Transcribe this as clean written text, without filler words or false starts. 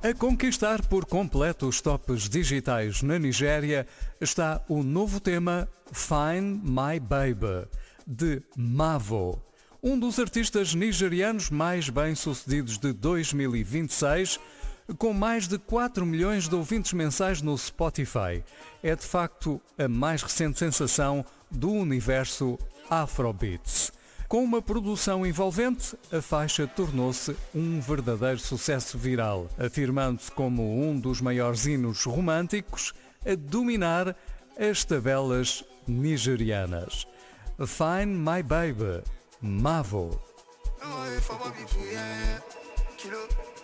A conquistar por completo os tops digitais na Nigéria está o novo tema Find My Baby, de Mavo, um dos artistas nigerianos mais bem-sucedidos de 2026, com mais de 4 milhões de ouvintes mensais no Spotify. É de facto a mais recente sensação do universo Afrobeats. Com uma produção envolvente, a faixa tornou-se um verdadeiro sucesso viral, afirmando-se como um dos maiores hinos românticos a dominar as tabelas nigerianas. Find My Baby, Mavo.